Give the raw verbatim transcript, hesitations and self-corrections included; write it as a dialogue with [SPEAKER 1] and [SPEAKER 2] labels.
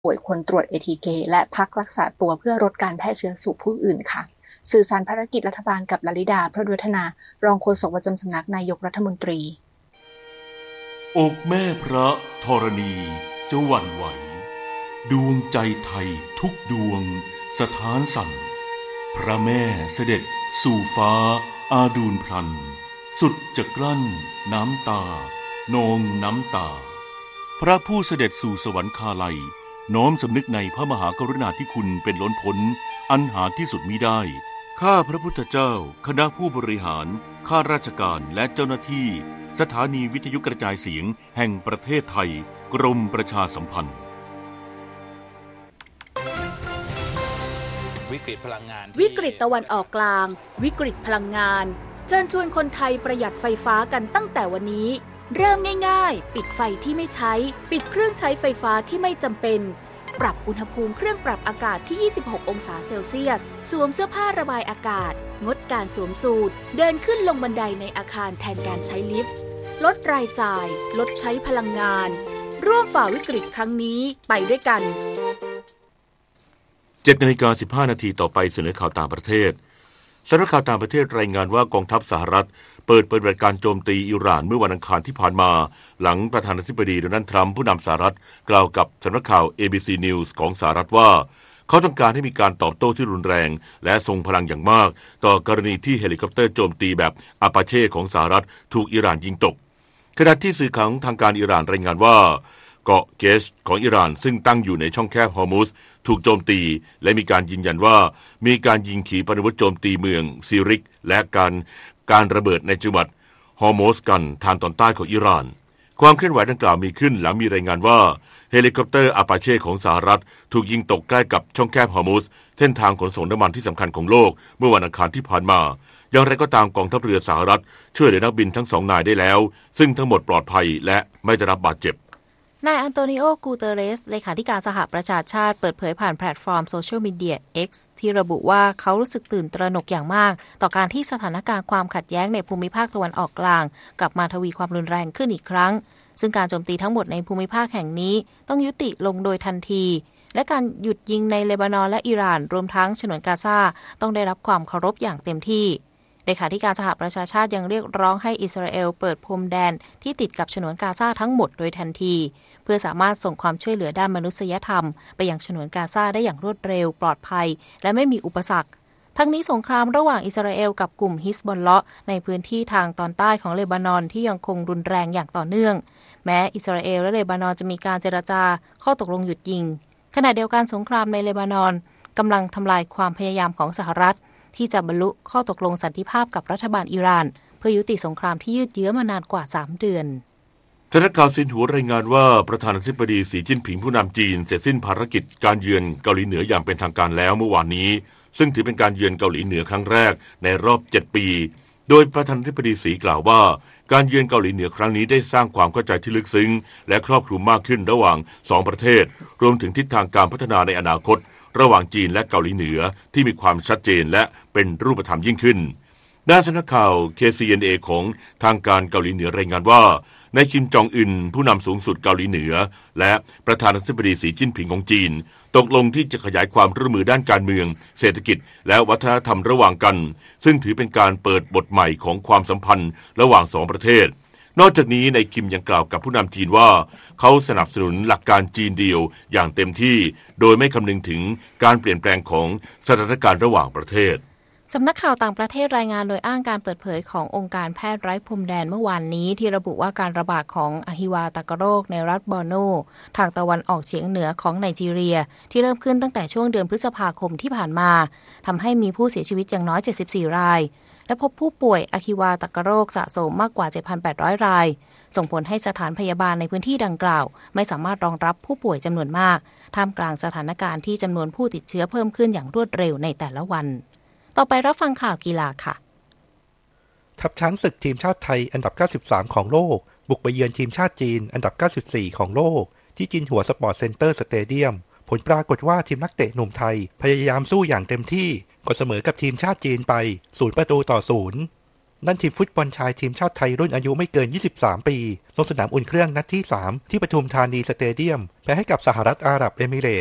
[SPEAKER 1] ป่วยควรตรวจ เอ ที เค และพักรักษาตัวเพื่อลดการแพร่เชื้อสู่ผู้อื่นค่ะสื่อสารภารกิจรัฐบาลกับลลิดาพระวัฒนารองโฆษกประจำสำนักนายกรัฐมนตรี
[SPEAKER 2] อกแม่พระธรณีจะหวั่นไหวดวงใจไทยทุกดวงสถานสั่นพระแม่เสด็จสู่ฟ้าอาดูลพลันสุดจะกลั้นน้ำตานองน้ำตาพระผู้เสด็จสู่สวรรคาลัยน้อมสำนึกในพระมหากรุณาธิคุณเป็นล้นพ้นอันหาที่สุดมิได้ข้าพระพุทธเจ้าคณะผู้บริหารข้าราชการและเจ้าหน้าที่สถานีวิทยุกระจายเสียงแห่งประเทศไทยกรมประชาสัมพันธ์
[SPEAKER 3] วิกฤตพลังงาน
[SPEAKER 4] วิกฤตตะวันออกกลางวิกฤตพลังงานเชิญชวนคนไทยประหยัดไฟฟ้ากันตั้งแต่วันนี้เริ่มง่ายๆปิดไฟที่ไม่ใช้ปิดเครื่องใช้ไฟฟ้าที่ไม่จำเป็นปรับอุณหภูมิเครื่องปรับอากาศที่ยี่สิบหกองศาเซลเซียสสวมเสื้อผ้าระบายอากาศงดการสวมสูทเดินขึ้นลงบันไดในอาคารแทนการใช้ลิฟต์ลดรายจ่ายลดใช้พลังงานร่วมฝ่าวิกฤตครั้งนี้ไปด้วยกัน
[SPEAKER 2] เจ็ดนาฬิกาสิบห้านาทีต่อไปเสนอข่าวต่างประเทศสำนักข่าวต่างประเทศรายงานว่ากองทัพสหรัฐเปิดปฏิบัติการโจมตีอิหร่านเมื่อวันอังคารที่ผ่านมาหลังประธานาธิบดีโดนัลด์ทรัมป์ผู้นำสหรัฐกล่าวกับสำนักข่าว เอ บี ซี News ของสหรัฐว่าเขาต้องการให้มีการตอบโต้ที่รุนแรงและทรงพลังอย่างมากต่อกรณีที่เฮลิคอปเตอร์โจมตีแบบอาปาเช่ของสหรัฐถูกอิหร่านยิงตกขณะที่สื่อของทางการอิหร่านรายงานว่าเกาะเกชของอิหร่านซึ่งตั้งอยู่ในช่องแคบฮอร์มุซถูกโจมตีและมีการยืนยันว่ามีการยิงขีปนาวุธโจมตีเมืองซิริกและการการระเบิดในจังหวัดฮอร์มุซกันทางตอนใต้ของอิหร่านความเคลื่อนไหวดังกล่าวมีขึ้นหลังมีรายงานว่าเฮลิคอปเตอร์อาปาเช่ของสหรัฐถูกยิงตกใกล้กับช่องแคบฮอร์มุซเส้นทางขนส่งน้ำมันที่สำคัญของโลกเมื่อวันอังคารที่ผ่านมาอย่างไรก็ตามกองทัพเรือสหรัฐช่วยเหลือนักบินทั้งสองนายได้แล้วซึ่งทั้งหมดปลอดภัยและไม่ได้รับบาดเจ็บ
[SPEAKER 5] นายอันโตนิโอ กูเตเรสเลขาธิการสหประชาชาติเปิดเผยผ่านแพลตฟอร์มโซเชียลมีเดีย X ที่ระบุว่าเขารู้สึกตื่นตระหนกอย่างมากต่อการที่สถานการณ์ความขัดแย้งในภูมิภาคตะวันออกกลางกลับมาทวีความรุนแรงขึ้นอีกครั้งซึ่งการโจมตีทั้งหมดในภูมิภาคแห่งนี้ต้องยุติลงโดยทันทีและการหยุดยิงในเลบานอนและอิหร่านรวมทั้งฉนวนกาซาต้องได้รับความเคารพอย่างเต็มที่เลขาธิการสหประชาชาติยังเรียกร้องให้อิสราเอลเปิดพรมแดนที่ติดกับฉนวนกาซาทั้งหมดโดยทันทีเพื่อสามารถส่งความช่วยเหลือด้านมนุษยธรรมไปยังฉนวนกาซาได้อย่างรวดเร็วปลอดภัยและไม่มีอุปสรรคทั้งนี้สงครามระหว่างอิสราเอลกับกลุ่มฮิซบอลเลาะห์ในพื้นที่ทางตอนใต้ของเลบานอนที่ยังคงรุนแรงอย่างต่อเนื่องแม้อิสราเอลและเลบานอนจะมีการเจรจาข้อตกลงหยุดยิงขณะเดียวกันสงครามในเลบานอนกำลังทำลายความพยายามของสหรัฐที่จะบรรลุข้อตกลงสันติภาพกับรัฐบาลอิหร่านเพื่อยุติสงครามที่ยืดเยื้อมานานกว่าสามเดือน
[SPEAKER 2] สำนักข่าวซินหัวรายงานว่าประธานาธิบดีสีจิ้นผิงผู้นำจีนเสร็จสิ้นภารกิจการเยือนเกาหลีเหนืออย่างเป็นทางการแล้วเมื่อวานนี้ซึ่งถือเป็นการเยือนเกาหลีเหนือครั้งแรกในรอบเจ็ดปีโดยประธานาธิบดีสีกล่าวว่าการเยือนเกาหลีเหนือครั้งนี้ได้สร้างความเข้าใจที่ลึกซึ้งและครอบคลุมมากขึ้นระหว่างสองประเทศรวมถึงทิศทางการพัฒนาในอนาคตระหว่างจีนและเกาหลีเหนือที่มีความชัดเจนและเป็นรูปธรรมยิ่งขึ้นด้านสำนักข่าว เค ซี เอ็น เอ ของทางการเกาหลีเหนือรายงานว่านายคิมจองอึนผู้นำสูงสุดเกาหลีเหนือและประธานาธิบดีสีจิ้นผิงของจีนตกลงที่จะขยายความร่วมมือด้านการเมืองเศรษฐกิจและวัฒนธรรมระหว่างกันซึ่งถือเป็นการเปิดบทใหม่ของความสัมพันธ์ระหว่างสองประเทศนอกจากนี้นายคิมยังกล่าวกับผู้นำจีนว่าเขาสนับสนุนหลักการจีนเดียวอย่างเต็มที่โดยไม่คำนึงถึงการเปลี่ยนแปลงของสถานการณ์ระหว่างประเทศ
[SPEAKER 5] สำนักข่าวต่างประเทศรายงานโดยอ้างการเปิดเผยขององค์การแพทย์ไร้พรมแดนเมื่อวานนี้ที่ระบุว่าการระบาดของอหิวาตกโรคในรัฐบอร์โนทางตะวันออกเฉียงเหนือของไนจีเรียที่เริ่มขึ้นตั้งแต่ช่วงเดือนพฤษภาคมที่ผ่านมาทำให้มีผู้เสียชีวิตอย่างน้อยเจ็ดสิบสี่รายและพบผู้ป่วยอหิวาตกโรคสะสมมากกว่า เจ็ดพันแปดร้อย รายส่งผลให้สถานพยาบาลในพื้นที่ดังกล่าวไม่สามารถรองรับผู้ป่วยจำนวนมากท่ามกลางสถานการณ์ที่จำนวนผู้ติดเชื้อเพิ่มขึ้นอย่างรวดเร็วในแต่ละวันต่อไปรับฟังข่าวกีฬาค่ะ
[SPEAKER 6] ทัพช้างศึกทีมชาติไทยอันดับเก้าสิบสามของโลกบุกไปเยือนทีมชาติจีนอันดับเก้าสิบสี่ของโลกที่จินหัวสปอร์ตเซ็นเตอร์สเตเดียมผลปรากฏว่าทีมนักเตะหนุ่มไทยพยายามสู้อย่างเต็มที่ก็เสมอกับทีมชาติจีนไปศูนย์ประตูต่อศูนย์นั่นทีมฟุตบอลชายทีมชาติไทยรุ่นอายุไม่เกินยี่สิบสามปีลงสนามอุ่นเครื่องนัดที่สามที่ปทุมธานีสเตเดียมแพ้ให้กับสหรัฐอาหรับเอมิเรตส์